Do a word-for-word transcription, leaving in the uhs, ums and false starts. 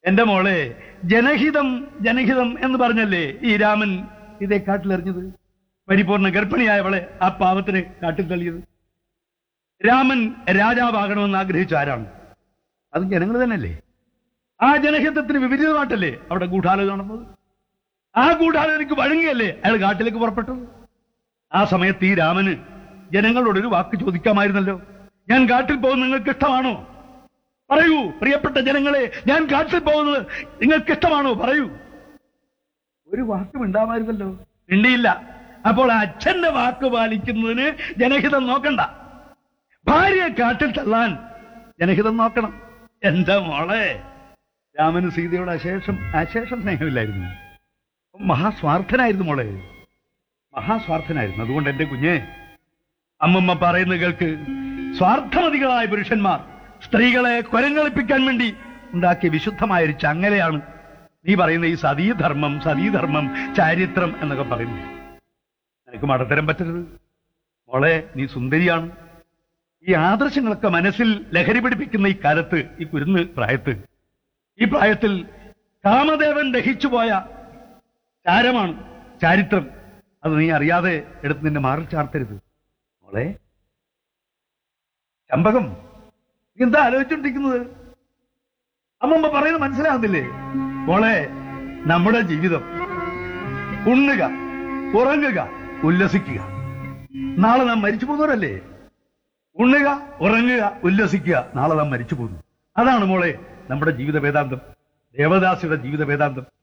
എന്റെ മോളെ, ജനഹിതം ജനഹിതം എന്ന് പറഞ്ഞല്ലേ ഈ രാമൻ ഇതേ കാട്ടിലെറിഞ്ഞത്? പരിപൂർണ ഗർഭിണിയായവളെ ആ പാവത്തിന് കാട്ടിൽ തള്ളിയത്. രാമൻ രാജാവാകണമെന്ന് ആഗ്രഹിച്ച ആരാണ്? അത് ജനങ്ങൾ തന്നെയല്ലേ. ആ ജനഹിതത്തിന് വിപരീതമായിട്ടല്ലേ അവിടെ ഗൂഢാലോചന നടന്നത്. ആ ഗൂഢാലോചനയ്ക്ക് വഴങ്ങിയല്ലേ അയാൾ കാട്ടിലേക്ക് പുറപ്പെട്ടത്. ആ സമയത്ത് ഈ രാമന് ജനങ്ങളോടൊരു വാക്ക് ചോദിക്കാമായിരുന്നല്ലോ. ഞാൻ കാട്ടിൽ പോകുന്നത് നിങ്ങൾക്ക് ഇഷ്ടമാണോ? പറയൂ പ്രിയപ്പെട്ട ജനങ്ങളെ, ഞാൻ കാട്ടിൽ പോകുന്നത് നിങ്ങൾക്ക് ഇഷ്ടമാണോ? പറയൂ. ഒരു വാക്കും ഉണ്ടാമായിരുന്നല്ലോ. മിണ്ടിയില്ല. അപ്പോൾ അച്ഛന്റെ വാക്ക് പാലിക്കുന്നതിന് ജനഹിതം നോക്കണ്ട. ഭാര്യയെ കാട്ടിൽ തള്ളാൻ ജനഹിതം നോക്കണം. എന്താ മോളെ, രാമന് സീതയോട് അശേഷം അശേഷം സ്നേഹമില്ലായിരുന്നു. മഹാസ്വാർത്ഥനായിരുന്നു മോളെ, മഹാസ്വാർത്ഥനായിരുന്നു. അതുകൊണ്ട് എന്റെ കുഞ്ഞെ, അമ്മമ്മ പറയുന്ന കേൾക്ക്. സ്വാർത്ഥമതികളായ പുരുഷന്മാർ സ്ത്രീകളെ കൊരങ്ങളിപ്പിക്കാൻ വേണ്ടി ഉണ്ടാക്കിയ വിശുദ്ധമായൊരു ചങ്ങലയാണ് നീ പറയുന്ന ഈ സതീധർമ്മം, സതീധർമ്മം, ചാരിത്രം എന്നൊക്കെ പറയുന്നത്. നിനക്ക് മടത്തരം പറ്റരുത് മോളെ. നീ സുന്ദരിയാണ്. ഈ ആദർശങ്ങളൊക്കെ മനസ്സിൽ ലഹരി പിടിപ്പിക്കുന്ന ഈ കാലത്ത്, ഈ കുരുന്ന് പ്രായത്ത്, ഈ പ്രായത്തിൽ കാമദേവൻ ദഹിച്ചുപോയ ചാരമാണ് ചാരിത്രം. അത് നീ അറിയാതെ എടുത്ത് നിന്നെ മാറി ചാർത്തരുത് മോളെ. ചമ്പകം, എന്താ ആലോചിച്ചോണ്ടിരിക്കുന്നത്? അമ്മമ്മ പറയുന്നത് മനസ്സിലാകുന്നില്ലേ മോളെ? നമ്മുടെ ജീവിതം ഉണ്ണുക, ഉറങ്ങുക, ഉല്ലസിക്കുക. നാളെ നാം മരിച്ചു പോകുന്നവരല്ലേ. ഉണ്ണുക, ഉറങ്ങുക, ഉല്ലസിക്കുക. നാളെ നാം മരിച്ചു പോകുന്നു. അതാണ് മോളെ നമ്മുടെ ജീവിത വേദാന്തം, ദേവദാസിയുടെ ജീവിത വേദാന്തം.